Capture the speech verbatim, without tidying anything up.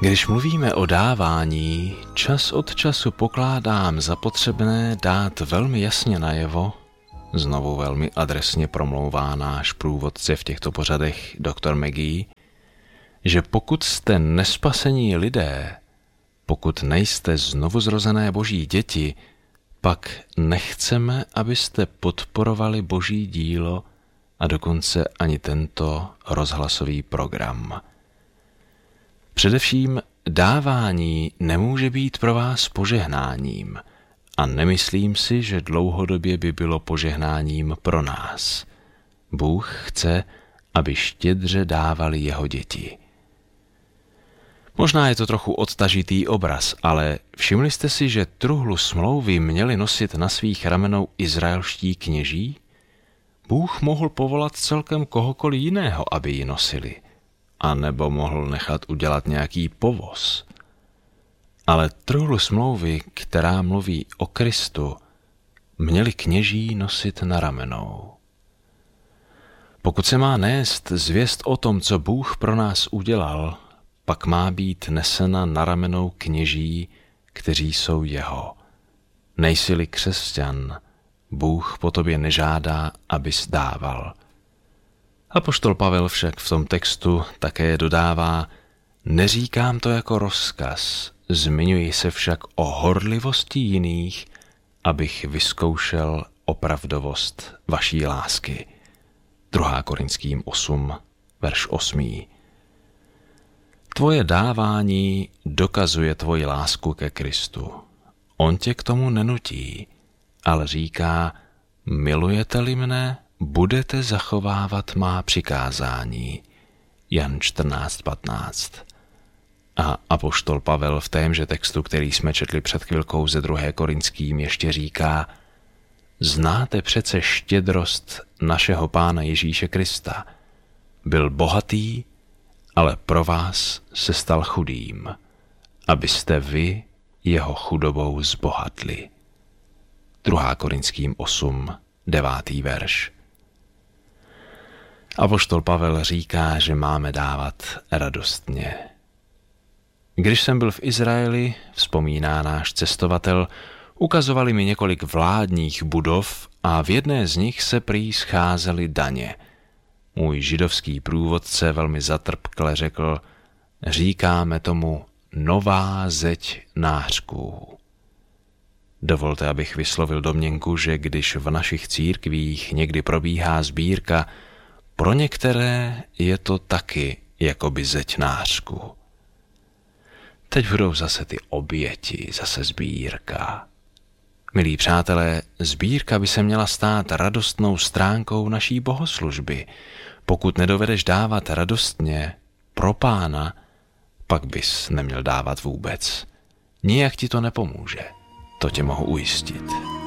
Když mluvíme o dávání, čas od času pokládám za potřebné dát velmi jasně najevo, znovu velmi adresně promlouvá náš průvodce v těchto pořadech doktor Maggie, že pokud jste nespasení lidé, pokud nejste znovuzrozené boží děti, pak nechceme, abyste podporovali boží dílo a dokonce ani tento rozhlasový program. Především dávání nemůže být pro vás požehnáním a nemyslím si, že dlouhodobě by bylo požehnáním pro nás. Bůh chce, aby štědře dávali jeho děti. Možná je to trochu odtažitý obraz, ale všimli jste si, že truhlu smlouvy měli nosit na svých ramenou izraelští kněží? Bůh mohl povolat celkem kohokoliv jiného, aby ji nosili, a nebo mohl nechat udělat nějaký povoz. Ale truhlu smlouvy, která mluví o Kristu, měli kněží nosit na ramenou. Pokud se má nést zvěst o tom, co Bůh pro nás udělal, pak má být nesena na ramenou kněží, kteří jsou jeho. Nejsi-li křesťan, Bůh po tobě nežádá, abys dával. Apoštol Pavel však v tom textu také dodává: neříkám to jako rozkaz, zmiňuji se však o horlivosti jiných, abych vyzkoušel opravdovost vaší lásky. druhá Korinským osm, verš osm. Tvoje dávání dokazuje tvoji lásku ke Kristu. On tě k tomu nenutí, ale říká: milujete-li mne, budete zachovávat má přikázání. Jan čtrnáct patnáct. A apoštol Pavel v témže textu, který jsme četli před chvilkou ze druhé Korinským, ještě říká: znáte přece štědrost našeho Pána Ježíše Krista. Byl bohatý, ale pro vás se stal chudým, abyste vy jeho chudobou zbohatli. druhá Korinským osm, devátý verš. Apoštol Pavel říká, že máme dávat radostně. Když jsem byl v Izraeli, vzpomíná náš cestovatel, ukazovali mi několik vládních budov a v jedné z nich se prý scházely daně. Můj židovský průvodce velmi zatrpkle řekl: říkáme tomu nová zeď nářků. Dovolte, abych vyslovil domněnku, že když v našich církvích někdy probíhá sbírka, pro některé je to taky jakoby zeď nářků. Teď budou zase ty oběti, zase sbírka. Milí přátelé, sbírka by se měla stát radostnou stránkou naší bohoslužby. Pokud nedovedeš dávat radostně pro Pána, pak bys neměl dávat vůbec. Nijak ti to nepomůže, to tě mohu ujistit.